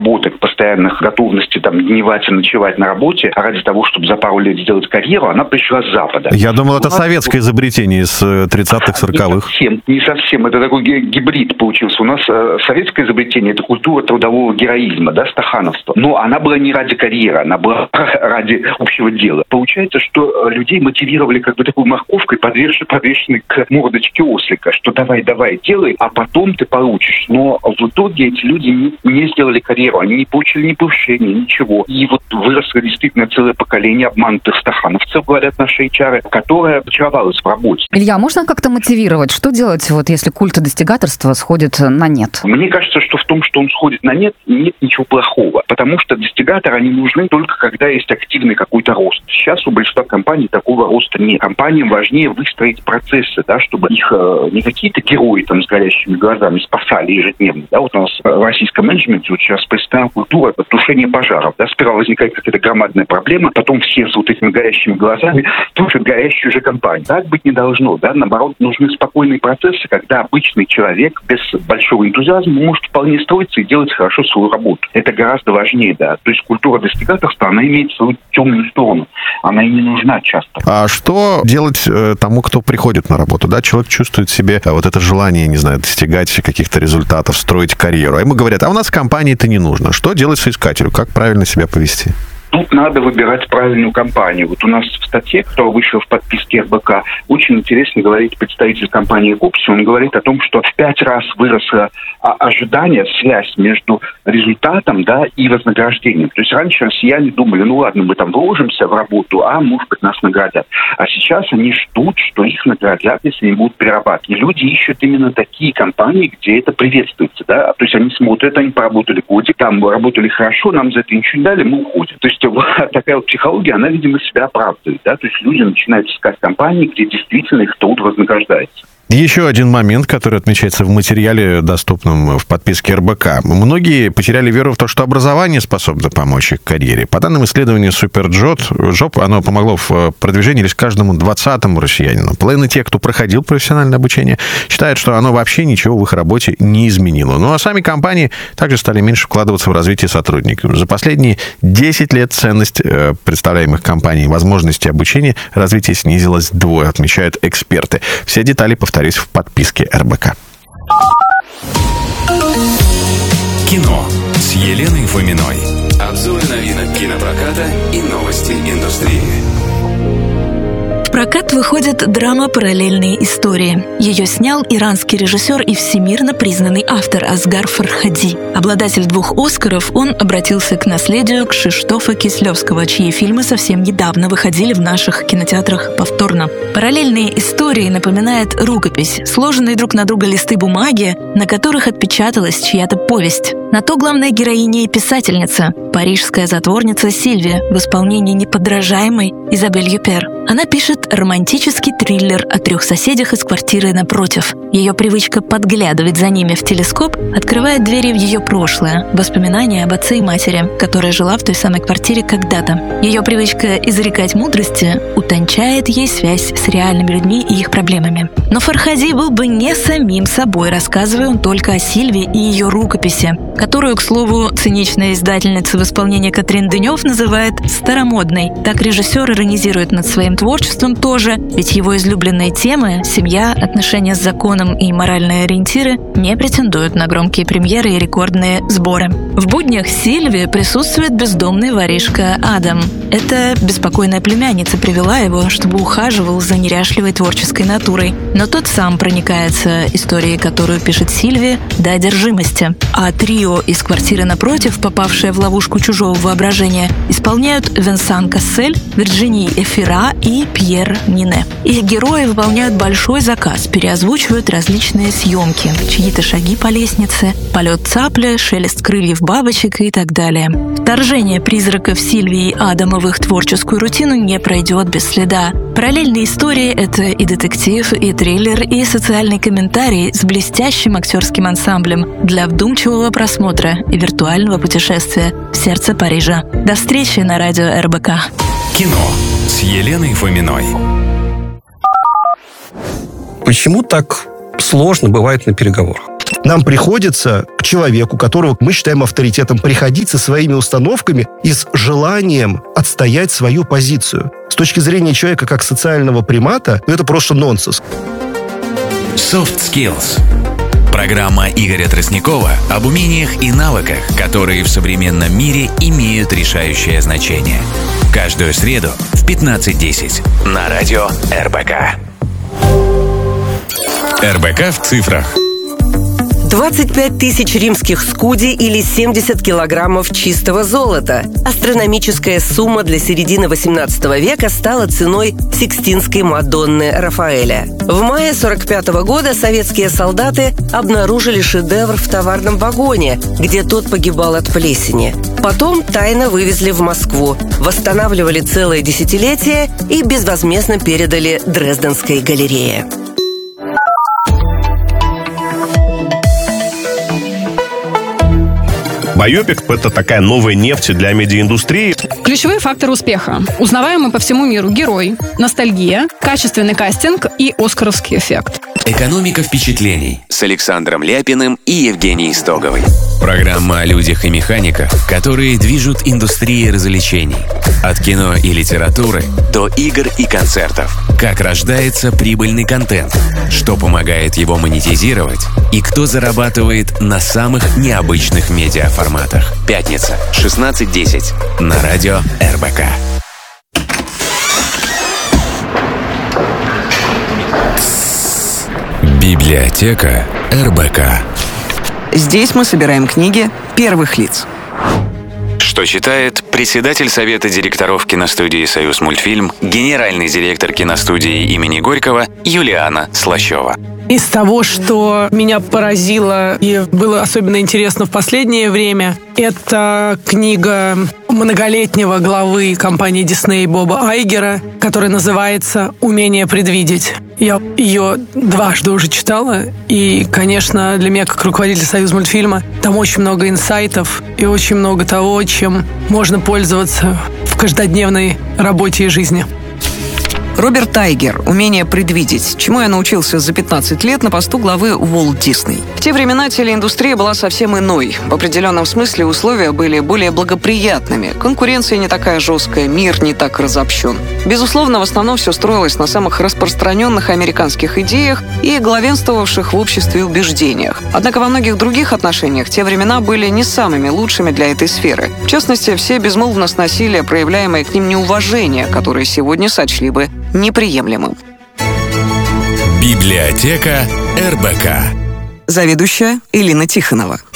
работы, постоянных готовности дневать и ночевать на работе, а ради того, чтобы за пару лет сделать карьеру, она пришла с Запада. Я думал, это советское изобретение из 30-х, 40-х. Не совсем. Это такой гибрид получился. У нас советское изобретение – это культура трудового героизма, стахановства. Но она была не ради карьеры, она была ради общего дела. Получается, что людей мотивировали такой морковкой, подвешенной к мордочке ослика, что давай, делай, а потом ты получишь. Но в итоге эти люди не сделали карьеру, они не получили ни повышения, ничего. И выросло действительно целое поколение обманутых стахановцев, говорят наши HR, которое очаровалось в работе. Илья, можно как-то мотивировать? Что делать, если культ достигаторства сходит на нет? Мне кажется, что в том, что он сходит на нет, нет ничего плохого. Потому что достигаторы, они нужны только когда есть активный какой-то рост. Сейчас у большинства компаний такого роста нет. Компаниям важнее выстроить процессы, чтобы их не какие-то герои с горящими глазами спасали ежедневно. У нас в российском менеджменте сейчас представлена культура тушения пожаров. Сперва возникает какая-то громадная проблема, потом все с этими горящими глазами тушат горящую же компанию. Так быть не должно. Наоборот, нужны спокойные процессы, когда обычный человек без большого энтузиазма может вполне строиться и делать хорошо свою работу. Это гораздо важнее, То есть культура достигаторства, она имеет свою темную сторону. Она и не нужна часто. А что делать тому, кто приходит на работу? Человек чувствует в себе это желание, достигать каких-то результатов, строить карьеру. А ему говорят, а у нас в компании это не нужно. Что делать соискателю? Как правильно себя повести? Тут надо выбирать правильную компанию. У нас в статье, которая вышла в подписке РБК, очень интересно говорит представитель компании Купси. Он говорит о том, что в 5 раз выросло ожидание, связь между результатом и вознаграждением. То есть раньше россияне думали, ладно, мы вложимся в работу, а может быть нас наградят. А сейчас они ждут, что их наградят, если они будут перерабатывать. И люди ищут именно такие компании, где это приветствуется. То есть они смотрят, они поработали годик, работали хорошо, нам за это ничего не дали, мы уходим. То есть такая психология, она, видимо, себя оправдывает. То есть люди начинают искать компании, где действительно их труд вознаграждается. Еще один момент, который отмечается в материале, доступном в подписке РБК. Многие потеряли веру в то, что образование способно помочь их карьере. По данным исследования SuperJob, оно помогло в продвижении лишь каждому 20-му россиянину. Половина тех, кто проходил профессиональное обучение, считает, что оно вообще ничего в их работе не изменило. Ну а сами компании также стали меньше вкладываться в развитие сотрудников. За последние 10 лет ценность представляемых компаний возможности обучения развития снизилась вдвое, отмечают эксперты. Все детали повторяю в подписке РБК. Кино с Еленой Фоминой. Обзоры новинок кинопроката и новости индустрии. В прокат выходит драма «Параллельные истории». Ее снял иранский режиссер и всемирно признанный автор Асгар Фархади. Обладатель 2 «Оскаров», он обратился к наследию Кшиштофа Кислевского, чьи фильмы совсем недавно выходили в наших кинотеатрах повторно. «Параллельные истории» напоминает рукопись, сложенные друг на друга листы бумаги, на которых отпечаталась чья-то повесть. На то главная героиня и писательница, парижская затворница Сильвия в исполнении неподражаемой Изабель Юпер. Она пишет романтический триллер о 3 соседях из квартиры напротив. Ее привычка подглядывать за ними в телескоп открывает двери в ее прошлое, воспоминания об отце и матери, которая жила в той самой квартире когда-то. Ее привычка изрекать мудрости утончает ей связь с реальными людьми и их проблемами. Но Фархади был бы не самим собой, рассказывая он только о Сильвии и ее рукописи, которую, к слову, циничная издательница в исполнении Катрин Денев называет старомодной. Так режиссер иронизирует над своим творчеством тоже, ведь его излюбленные темы – семья, отношения с законом и моральные ориентиры – не претендуют на громкие премьеры и рекордные сборы. В буднях Сильвии присутствует бездомный воришка Адам. Эта беспокойная племянница привела его, чтобы ухаживал за неряшливой творческой натурой. Но тот сам проникается историей, которую пишет Сильвия, до одержимости. А трио из квартиры напротив, попавшее в ловушку чужого воображения, исполняют Венсан Кассель, Вирджини Эфира и Пьер Нине. Их герои выполняют большой заказ, переозвучивают различные съемки, чьи-то шаги по лестнице, полет цапли, шелест крыльев бабочек и так далее. Вторжение призраков Сильвии и Адама в их творческую рутину не пройдет без следа. Параллельные истории — это и детектив, и триллер, и социальный комментарий с блестящим актерским ансамблем для вдумчивого просмотра и виртуального путешествия в сердце Парижа. До встречи на радио РБК. Кино с Еленой Фоминой. Почему так сложно бывает на переговорах? Нам приходится к человеку, которого мы считаем авторитетом, приходить со своими установками и с желанием отстоять свою позицию. С точки зрения человека как социального примата, это просто нонсенс. Soft Skills. Программа Игоря Тростникова об умениях и навыках, которые в современном мире имеют решающее значение. Каждую среду в 15:10 на радио РБК. РБК в цифрах. 25 тысяч римских скуди или 70 килограммов чистого золота. Астрономическая сумма для середины 18 века стала ценой Сикстинской Мадонны Рафаэля. В мае 1945 года советские солдаты обнаружили шедевр в товарном вагоне, где тот погибал от плесени. Потом тайно вывезли в Москву, восстанавливали целое десятилетие и безвозмездно передали Дрезденской галерее. Байопик — это такая новая нефть для медиаиндустрии. Ключевые факторы успеха. Узнаваемый по всему миру герой, ностальгия, качественный кастинг и оскаровский эффект. Экономика впечатлений с Александром Ляпиным и Евгенией Стоговой. Программа о людях и механиках, которые движут индустрией развлечений. От кино и литературы до игр и концертов. Как рождается прибыльный контент, что помогает его монетизировать и кто зарабатывает на самых необычных медиаформатах. Пятница, 16:10 на радио РБК. Библиотека РБК. Здесь мы собираем книги первых лиц. Что читает председатель Совета директоров киностудии «Союзмультфильм», генеральный директор киностудии имени Горького Юлиана Слащева. Из того, что меня поразило и было особенно интересно в последнее время, это книга многолетнего главы компании Disney Боба Айгера, которая называется «Умение предвидеть». Я ее дважды уже читала, и, конечно, для меня, как руководителя Союзмультфильма, там очень много инсайтов и очень много того, чем можно пользоваться в каждодневной работе и жизни. Роберт Айгер «Умение предвидеть», чему я научился за 15 лет на посту главы Walt Disney. В те времена телеиндустрия была совсем иной. В определенном смысле условия были более благоприятными. Конкуренция не такая жесткая, мир не так разобщен. Безусловно, в основном все строилось на самых распространенных американских идеях и главенствовавших в обществе убеждениях. Однако во многих других отношениях те времена были не самыми лучшими для этой сферы. В частности, все безмолвно сносили проявляемое к ним неуважение, которое сегодня сочли бы неприемлемым. Библиотека РБК. Заведующая Элина Тихонова.